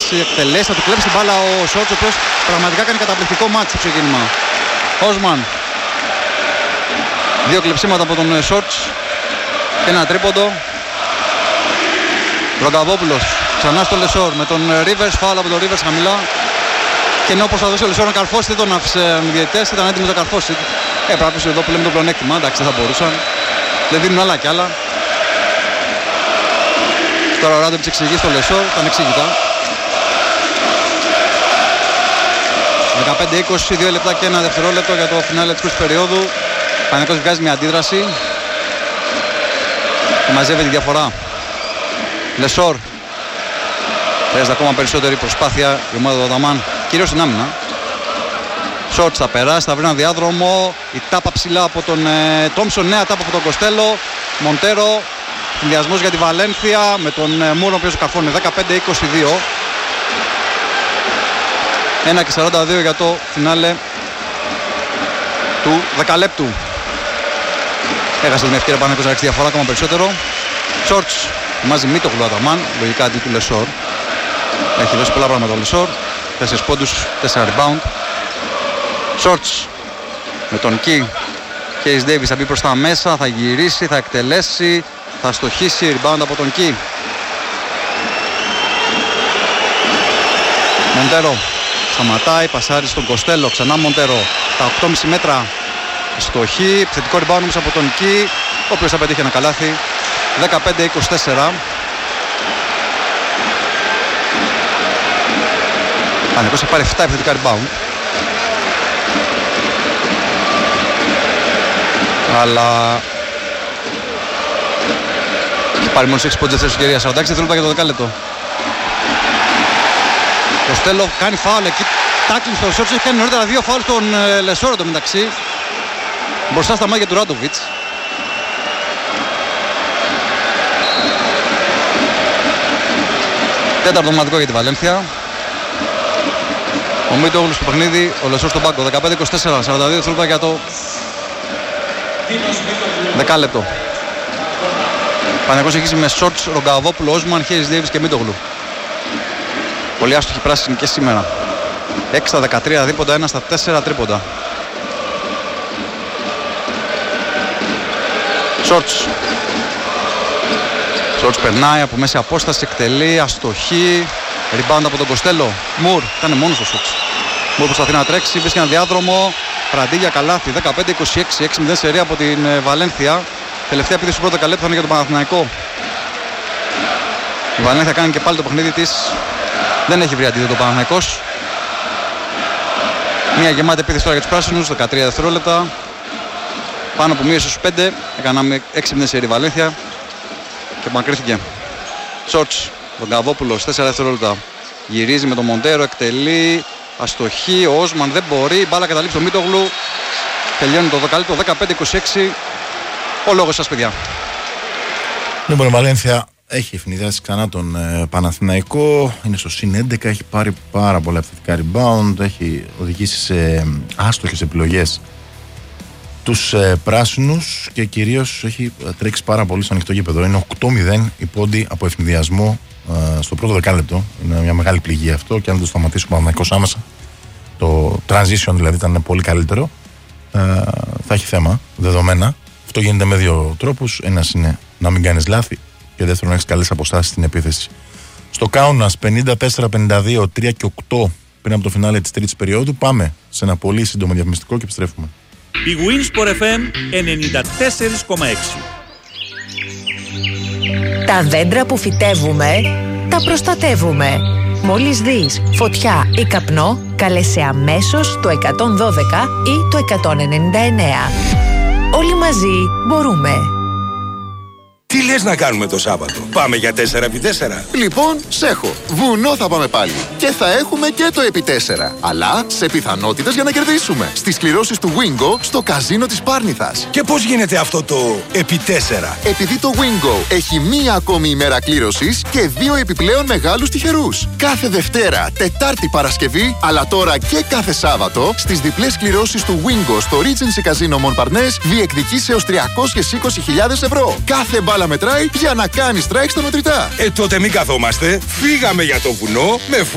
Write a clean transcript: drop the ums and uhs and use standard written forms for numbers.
εκτελέσει, θα του κλέψει την μπάλα ο Σόρτς, ο οποίος πραγματικά κάνει καταπληκτικό μάτς στο ξεκίνημα. Όσμαν. 2 κλεψίματα από τον Σόρτς και ένα τρίποντο. Ρογκαβόπουλος ξανά στο Λεσόρ με τον Ρίβερς, φάουλ από τον Ρίβερς χαμηλά. Και ενώ όπως θα δώσει ο Λεσόρ να καρφώσει, δεν τον άφησε διαιτητές, ήταν έτοιμος να καρφώσει. Πρέπει εδώ που λέμε το πλεονέκτημα, εντάξει, δεν θα μπορούσαν. Δεν δίνουν άλλα κι άλλα. Τώρα ο Ράντοβιτς εξηγεί στο Λεσόρ, ήταν εξήγητα. 15-20, 2 λεπτά και 1 δευτερόλεπτο για το φινάλε της πρώτης περίοδου. Ο Παναθηναϊκός βγάζει μια αντίδραση και μαζεύει τη διαφορά. Λεσόρ. Χρειάζεται ακόμα περισσότερη προσπάθεια η ομάδα του Αταμάν, κυρίως στην άμυνα. Σόρτς θα περάσει, θα βρει ένα διάδρομο. Η τάπα ψηλά από τον Τόμψον, νέα τάπα από τον Κοστέλο. Μοντέρο, συνδυασμός για τη Βαλένθια με τον Μούρο, ο οποίος καρφώνει. 15-22. 1:42 για το φινάλε του 10 λεπτού. Έχασε την ευκαιρία πάνω να ρίξει διαφορά ακόμα περισσότερο. Σόρτς μαζί Μίτογλου Αταμάν, λογικά αντί του Λεσόρ. Έχει δώσει πολλά πράγματα ο Λεσόρ. 4 πόντους, 4 rebound. Σόρτς με τον Κι. Κέις Ντέιβις θα μπει προς τα μέσα, θα γυρίσει, θα εκτελέσει, θα στοχίσει, rebound από τον Κι. Μοντέρο σταματάει, πασάρει στον Κοστέλο, ξανά Μοντέρο, τα 8,5 μέτρα στοχή, επιθετικό rebound όμως από τον Κι, ο οποίος θα πετύχει ένα καλάθι. 15-24. Παναθηναϊκός έχει πάρει 7 επιθετικά rebound. Αλλά έχει πάρει μόλις 6 πόντες ευκαιρία. 46 δευτερόλεπτα για το δεκάλεπτο. Το Στέλο κάνει φάουλ εκεί. Τάκλιν στο Σόρτς, έχει κάνει νωρίτερα 2 φάουλ στον Λεσόρο το μεταξύ. Μπροστά στα μάτια του Ράντοβιτς. Τέταρτο μοναδικό για τη Βαλένθια. Ο Μίτογλου στο παιχνίδι, ο Λεσόρ στον πάγκο. 15-24, 42 δευτερόλεπτα για το δεκάλεπτο. Παναθηναϊκός έχει με Σόρτς, Ρογκαβόπουλο, Όσμαν, Χέις Ντέιβις και Μίτογλου. Πολύ άστοχη πράσινη και σήμερα. 6 στα 13 δίποντα, 1 στα 4 τρίποντα. Σόρτς. Σόρτς περνάει από μέση απόσταση, εκτελεί, αστοχή. Rebound από τον Κοστέλο. Μουρ, ήταν μόνος ο Σόρτς. Μουρ προσπαθεί να τρέξει, βρίσκει ένα διάδρομο. Πραντίγια καλάθι, 15-26, 6-0 σερία από την Βαλένθια. Τελευταία επίθεση του πρώτου δεκαλέπτου θα είναι για τον Παναθηναϊκό. Η Βαλένθια κάνει και πάλι το παιχνίδι της. Δεν έχει βρει αντίδοτο ο Παναθηναϊκός. Μια γεμάτη επίθεση τώρα για τους πράσινους, 13 δευτερόλεπτα. Πάνω από μείωση στους 5, έκαναμε 6-0 σερία η Βαλένθια και μακρύθηκε. Σόρτς, τον Καβόπουλος, 4 δευτερόλεπτα. Γυρίζει με τον Μοντέρο, εκτελεί. Αστοχή, ο Όσμαν δεν μπορεί. Μπάλα καταλήξει το Μίτογλου. Τελειώνει το δεκάλεπτο, 15-26. Ο λόγος σας, παιδιά. Λοιπόν, η Βαλένθια έχει ευνηδιάσει ξανά τον Παναθηναϊκό. Είναι στο συν 11, έχει πάρει πάρα πολλά επιθετικά rebound. Έχει οδηγήσει σε άστοχες επιλογές τους πράσινους και κυρίως έχει τρέξει πάρα πολύ στο ανοιχτό γήπεδο. Είναι 8-0 οι πόντοι από ευνηδιασμό στο πρώτο δεκάλεπτο. Είναι μια μεγάλη πληγή αυτό και αν δεν το σταματήσει ο Παναθηναϊκός άμεσα, το transition δηλαδή ήταν πολύ καλύτερο, θα έχει θέμα δεδομένα. Αυτό γίνεται με 2 τρόπους. Ένας είναι να μην κάνεις λάθη και δεύτερον να έχεις καλές αποστάσεις στην επίθεση. Στο Κάουνας 54-52, 3 και 8 πριν από το φινάλε της τρίτης περίοδου. Πάμε σε ένα πολύ σύντομο διαφημιστικό και επιστρέφουμε. Η Winsport FM 94,6. Τα δέντρα που φυτεύουμε, τα προστατεύουμε. Μόλις δεις φωτιά ή καπνό, καλέσαι αμέσως το 112 ή το 199. Όλοι μαζί μπορούμε. Τι λες να κάνουμε το Σάββατο? Πάμε για 4x4. Λοιπόν, σ' έχω. Βουνό θα πάμε πάλι. Και θα έχουμε και το επί 4. Αλλά σε πιθανότητες για να κερδίσουμε. Στις κληρώσεις του Wingo στο καζίνο της Πάρνηθας. Και πώς γίνεται αυτό το επί 4? Επειδή το Wingo έχει μία ακόμη ημέρα κλήρωσης και 2 επιπλέον μεγάλους τυχερούς. Κάθε Δευτέρα, Τετάρτη, Παρασκευή, αλλά τώρα και κάθε Σάββατο, στις διπλές κληρώσεις του Wingo στο Regency Casino Montparnasse διεκδικείς έως 320.000 ευρώ. Κάθε μπάλα μετράει για να κάνει strike στα μετρητά. Τότε μην καθόμαστε. Φύγαμε για το βουνό με